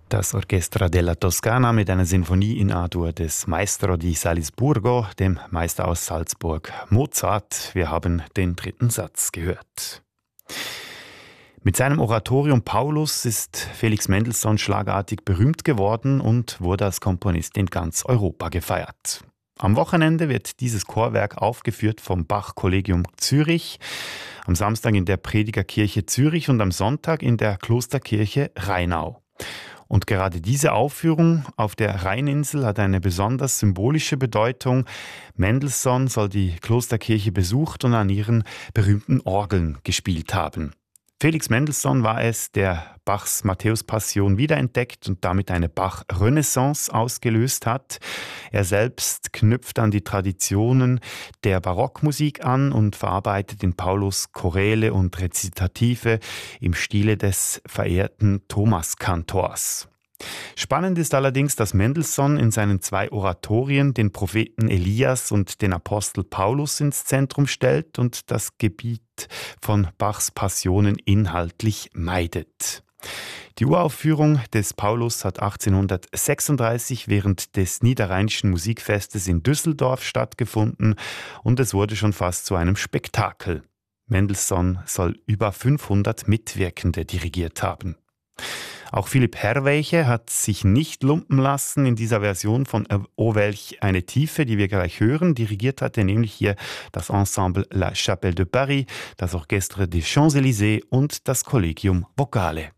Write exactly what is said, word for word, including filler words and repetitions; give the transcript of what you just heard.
Das Orchestra della Toscana mit einer Sinfonie in A-Dur des Maestro di Salisburgo, dem Meister aus Salzburg, Mozart. Wir haben den dritten Satz gehört. Mit seinem Oratorium Paulus ist Felix Mendelssohn schlagartig berühmt geworden und wurde als Komponist in ganz Europa gefeiert. Am Wochenende wird dieses Chorwerk aufgeführt vom Bach-Kollegium Zürich, am Samstag in der Predigerkirche Zürich und am Sonntag in der Klosterkirche Rheinau. Und gerade diese Aufführung auf der Rheininsel hat eine besonders symbolische Bedeutung. Mendelssohn soll die Klosterkirche besucht und an ihren berühmten Orgeln gespielt haben. Felix Mendelssohn war es, der Bachs Matthäus-Passion wiederentdeckt und damit eine Bach-Renaissance ausgelöst hat. Er selbst knüpft an die Traditionen der Barockmusik an und verarbeitet in Paulus Choräle und Rezitative im Stile des verehrten Thomaskantors. Spannend ist allerdings, dass Mendelssohn in seinen zwei Oratorien den Propheten Elias und den Apostel Paulus ins Zentrum stellt und das Gebiet von Bachs Passionen inhaltlich meidet. Die Uraufführung des Paulus hat achtzehnhundertsechsunddreißig während des Niederrheinischen Musikfestes in Düsseldorf stattgefunden und es wurde schon fast zu einem Spektakel. Mendelssohn soll über fünfhundert Mitwirkende dirigiert haben. Auch Philipp Herrweiche hat sich nicht lumpen lassen in dieser Version von O welch eine Tiefe, die wir gleich hören. Dirigiert hat er nämlich hier das Ensemble La Chapelle de Paris, das Orchestre des Champs-Élysées und das Collegium Vocale.